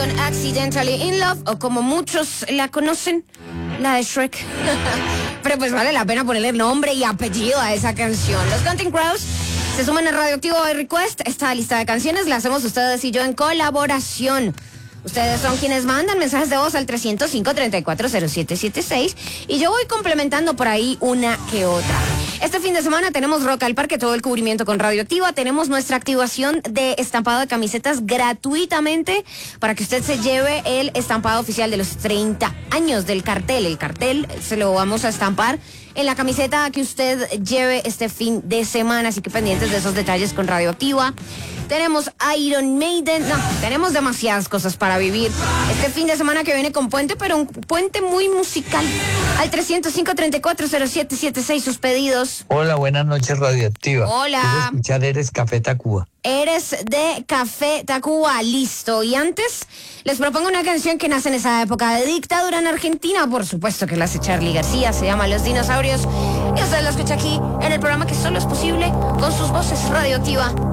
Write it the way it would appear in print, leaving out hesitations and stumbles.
con Accidentally in Love, o como muchos la conocen, la de Shrek. Pero pues vale la pena ponerle nombre y apellido a esa canción. Los Counting Crows se suman a Radioactivo by Request. Esta lista de canciones la hacemos ustedes y yo en colaboración. Ustedes son quienes mandan mensajes de voz al 305-340776 y yo voy complementando por ahí una que otra. Este fin de semana tenemos Rock al Parque, todo el cubrimiento con Radioactiva. Tenemos nuestra activación de estampado de camisetas gratuitamente para que usted se lleve el estampado oficial de los 30 años del cartel. El cartel se lo vamos a estampar en la camiseta que usted lleve este fin de semana, así que pendientes de esos detalles con Radioactiva. Tenemos Iron Maiden, tenemos demasiadas cosas para vivir este fin de semana que viene con puente, pero un puente muy musical. Al 305-340776 sus pedidos. Hola, buenas noches, Radioactiva. Hola. Quiero escuchar Eres Café Tacuba. Eres de Café Tacuba, listo. Y antes les propongo una canción que nace en esa época de dictadura en Argentina, por supuesto que la hace Charly García, se llama Los Dinosaurios. Y usted la escucha aquí en el programa que solo es posible con sus voces. Radioactiva.